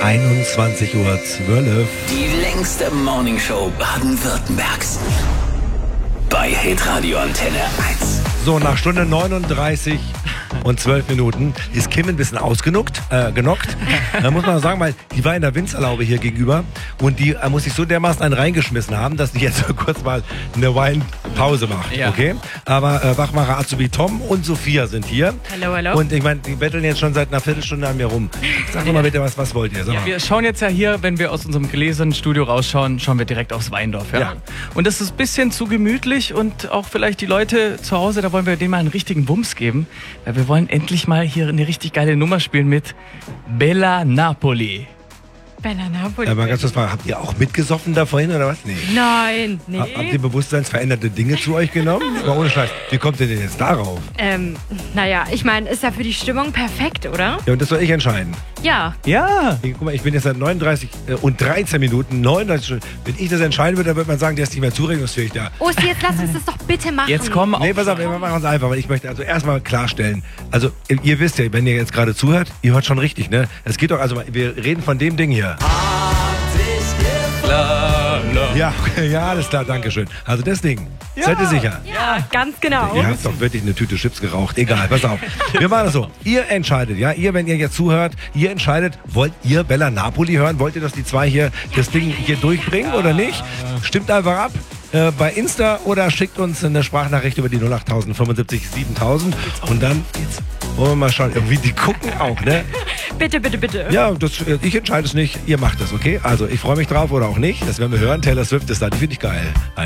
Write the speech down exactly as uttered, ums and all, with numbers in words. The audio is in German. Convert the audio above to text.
einundzwanzig Uhr zwölf. Die längste Morningshow Baden-Württembergs. Bei Hitradio Antenne eins. So, nach Stunde neununddreißig und zwölf Minuten ist Kim ein bisschen ausgenockt, äh, genockt. Da muss man sagen, weil die war in der Winzerlaube hier gegenüber und die äh, muss sich so dermaßen einen reingeschmissen haben, dass die jetzt so kurz mal eine Weinpause macht. Ja. Okay? Aber äh, Wachmacher Azubi Tom und Sophia sind hier. Hallo, hallo. Und ich meine, die betteln jetzt schon seit einer Viertelstunde an mir rum. Sag doch mal bitte, was, was wollt ihr? Sag mal. Wir schauen jetzt ja hier, wenn wir aus unserem gläsernen Studio rausschauen, schauen wir direkt aufs Weindorf. Ja? Ja. Und das ist ein bisschen zu gemütlich und auch vielleicht die Leute zu Hause, da wollen wir denen mal einen richtigen Wumms geben. Weil wir wollen endlich mal hier eine richtig geile Nummer spielen mit Bella Napoli. Bella Napoli. Aber ganz kurz mal, habt ihr auch mitgesoffen da vorhin oder was? Nee. Nein, nee. Ha- Habt ihr bewusstseinsveränderte Dinge zu euch genommen? Mal ohne Scheiß. Wie kommt ihr denn jetzt darauf? Ähm, naja, ich meine, ist ja für die Stimmung perfekt, oder? Ja, und das soll ich entscheiden. Ja. Ja. Ich, guck mal, ich bin jetzt seit neununddreißig äh, und dreizehn Minuten, neununddreißig Stunden. Wenn ich das entscheiden würde, dann würde man sagen, der ist nicht mehr zurechnungsfähig da. Osti, jetzt lass uns das doch bitte machen. Jetzt kommen Nee, pass auf, wir machen es einfach, weil ich möchte also erstmal klarstellen. Also, ihr, ihr wisst ja, wenn ihr jetzt gerade zuhört, ihr hört schon richtig, ne? Es geht doch, also, wir reden von dem Ding hier. Ja, ja, alles klar, danke schön. Also das Ding, seid ihr sicher? Ja, ganz genau. Ihr habt doch wirklich eine Tüte Chips geraucht. Egal, pass auf. Wir machen das so. Ihr entscheidet, ja? Ihr, wenn ihr jetzt zuhört, ihr entscheidet, wollt ihr Bella Napoli hören? Wollt ihr, dass die zwei hier das Ding hier durchbringen oder nicht? Stimmt einfach ab. Äh, bei Insta oder schickt uns eine Sprachnachricht über die null acht fünfundsiebzig siebentausend und dann jetzt wollen wir mal schauen. Irgendwie, die gucken auch, ne? Bitte, bitte, bitte. Ja, das, ich entscheide es nicht. Ihr macht das, okay? Also, ich freue mich drauf oder auch nicht. Das werden wir hören. Taylor Swift ist da. Die finde ich geil.